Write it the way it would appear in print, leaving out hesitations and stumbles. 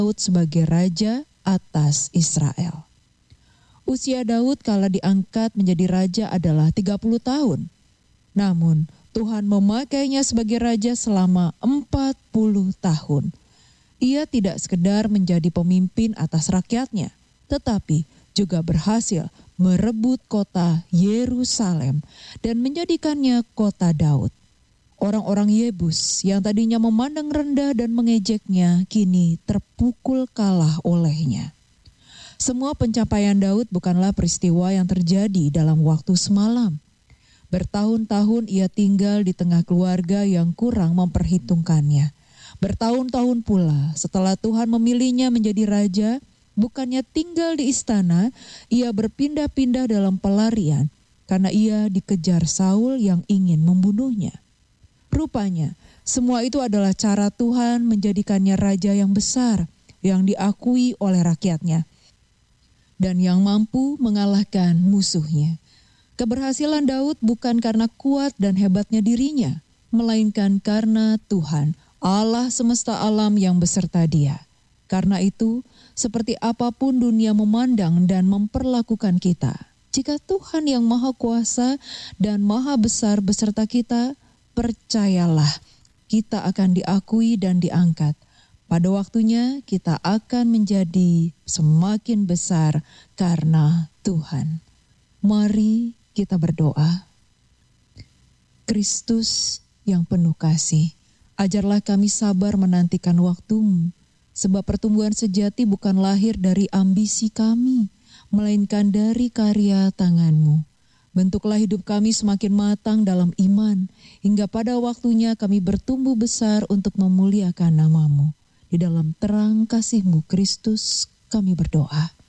Daud sebagai raja atas Israel. Usia Daud kala diangkat menjadi raja adalah 30 tahun. Namun Tuhan memakainya sebagai raja selama 40 tahun. Ia tidak sekedar menjadi pemimpin atas rakyatnya, tetapi juga berhasil merebut kota Yerusalem dan menjadikannya kota Daud. Orang-orang Yebus yang tadinya memandang rendah dan mengejeknya, kini terpukul kalah olehnya. Semua pencapaian Daud bukanlah peristiwa yang terjadi dalam waktu semalam. Bertahun-tahun ia tinggal di tengah keluarga yang kurang memperhitungkannya. Bertahun-tahun pula setelah Tuhan memilihnya menjadi raja, bukannya tinggal di istana, ia berpindah-pindah dalam pelarian karena ia dikejar Saul yang ingin membunuhnya. Rupanya, semua itu adalah cara Tuhan menjadikannya raja yang besar, yang diakui oleh rakyatnya, dan yang mampu mengalahkan musuhnya. Keberhasilan Daud bukan karena kuat dan hebatnya dirinya, melainkan karena Tuhan, Allah semesta alam yang beserta dia. Karena itu, seperti apapun dunia memandang dan memperlakukan kita, jika Tuhan yang Maha Kuasa dan Maha Besar beserta kita, percayalah, kita akan diakui dan diangkat. Pada waktunya kita akan menjadi semakin besar karena Tuhan. Mari kita berdoa. Kristus yang penuh kasih, ajarlah kami sabar menantikan waktu-Mu, sebab pertumbuhan sejati bukan lahir dari ambisi kami, melainkan dari karya tangan-Mu. Bentuklah hidup kami semakin matang dalam iman, hingga pada waktunya kami bertumbuh besar untuk memuliakan nama-Mu. Di dalam terang kasih-Mu Kristus kami berdoa.